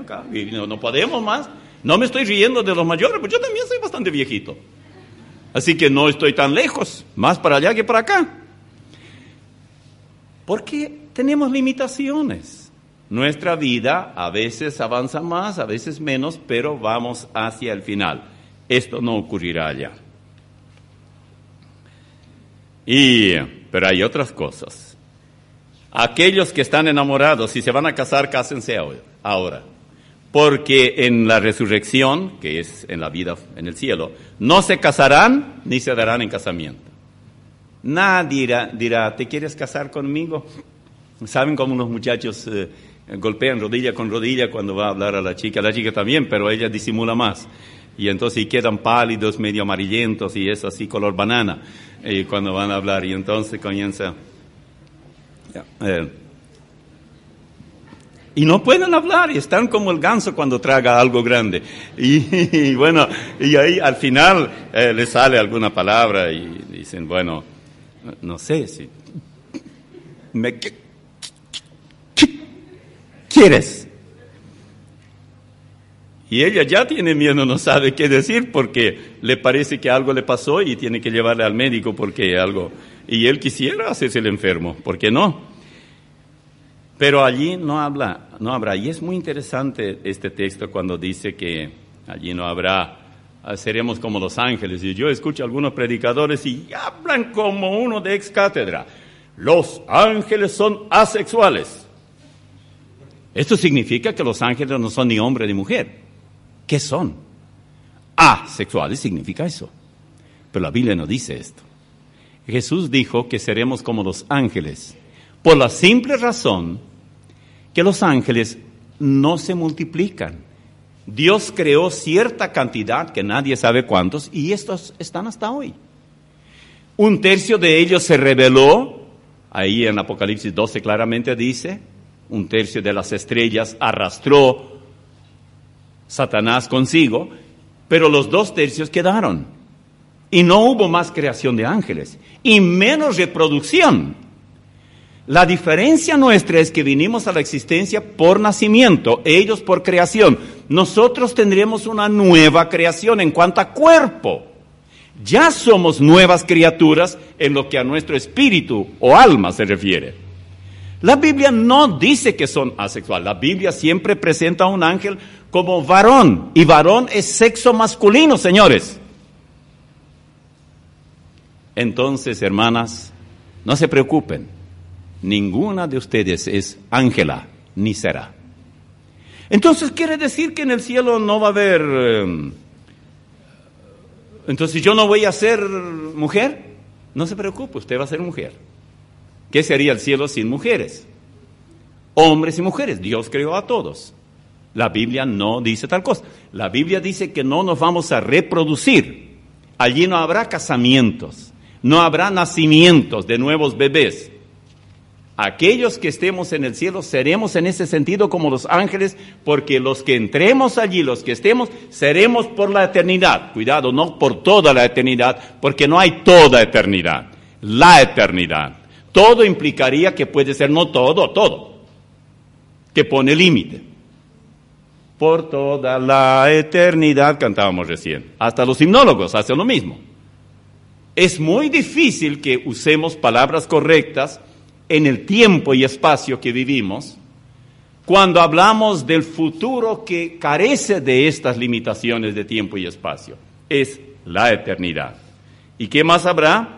acá, y no podemos más. No me estoy riendo de los mayores, pues yo también soy bastante viejito. Así que no estoy tan lejos, más para allá que para acá. Porque tenemos limitaciones. Nuestra vida a veces avanza más, a veces menos, pero vamos hacia el final. Esto no ocurrirá allá. Pero hay otras cosas. Aquellos que están enamorados, si se van a casar, cásense ahora. Porque en la resurrección, que es en la vida, en el cielo, no se casarán ni se darán en casamiento. Nadie dirá, ¿te quieres casar conmigo? ¿Saben cómo los muchachos golpean rodilla con rodilla cuando va a hablar a la chica? La chica también, pero ella disimula más. Y entonces quedan pálidos, medio amarillentos, y es así color banana cuando van a hablar. Y entonces comienza... y no pueden hablar, y están como el ganso cuando traga algo grande. Y bueno, y ahí al final les sale alguna palabra y dicen, bueno, no sé si... ¿Qué quieres? Y ella ya tiene miedo, no sabe qué decir porque le parece que algo le pasó y tiene que llevarle al médico porque algo... Y él quisiera hacerse el enfermo, ¿por qué no? Pero allí no habrá. Y es muy interesante este texto cuando dice que allí no habrá, seremos como los ángeles. Y yo escucho a algunos predicadores y hablan como uno de ex cátedra. Los ángeles son asexuales. Esto significa que los ángeles no son ni hombre ni mujer. ¿Qué son? Asexuales significa eso. Pero la Biblia no dice esto. Jesús dijo que seremos como los ángeles. Por la simple razón que los ángeles no se multiplican. Dios creó cierta cantidad, que nadie sabe cuántos, y estos están hasta hoy. 1/3 de ellos se rebeló, ahí en Apocalipsis 12 claramente dice, 1/3 de las estrellas arrastró Satanás consigo, pero los 2/3 quedaron. Y no hubo más creación de ángeles, y menos reproducción. La diferencia nuestra es que vinimos a la existencia por nacimiento, ellos por creación. Nosotros tendremos una nueva creación en cuanto a cuerpo. Ya somos nuevas criaturas en lo que a nuestro espíritu o alma se refiere. La Biblia no dice que son asexuales. La Biblia siempre presenta a un ángel como varón, y varón es sexo masculino, señores. Entonces, hermanas, no se preocupen. Ninguna de ustedes es ángela, ni será. Entonces, ¿quiere decir que en el cielo no va a haber... entonces, ¿yo no voy a ser mujer? No se preocupe, usted va a ser mujer. ¿Qué sería el cielo sin mujeres? Hombres y mujeres, Dios creó a todos. La Biblia no dice tal cosa. La Biblia dice que no nos vamos a reproducir. Allí no habrá casamientos, no habrá nacimientos de nuevos bebés. Aquellos que estemos en el cielo seremos en ese sentido como los ángeles, porque los que entremos allí, los que estemos, seremos por la eternidad. Cuidado, no por toda la eternidad, porque no hay toda eternidad. La eternidad. Todo implicaría que puede ser no todo, que pone límite. Por toda la eternidad, cantábamos recién. Hasta los himnólogos hacen lo mismo. Es muy difícil que usemos palabras correctas en el tiempo y espacio que vivimos, cuando hablamos del futuro que carece de estas limitaciones de tiempo y espacio. Es la eternidad. ¿Y qué más habrá?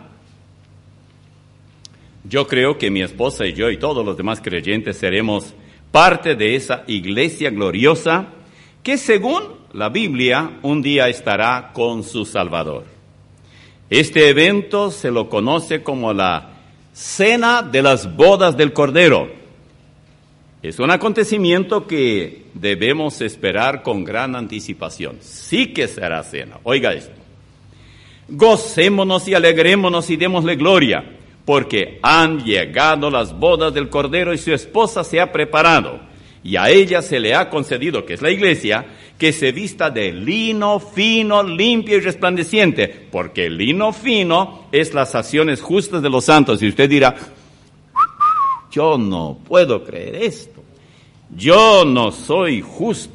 Yo creo que mi esposa y yo y todos los demás creyentes seremos parte de esa iglesia gloriosa que, según la Biblia, un día estará con su Salvador. Este evento se lo conoce como la Cena de las Bodas del Cordero. Es un acontecimiento que debemos esperar con gran anticipación. Sí que será cena. Oiga esto. Gocémonos y alegrémonos y démosle gloria, porque han llegado las bodas del Cordero y su esposa se ha preparado. Y a ella se le ha concedido, que es la iglesia, que se vista de lino fino, limpio y resplandeciente, porque el lino fino es las acciones justas de los santos. Y usted dirá, yo no puedo creer esto, yo no soy justo.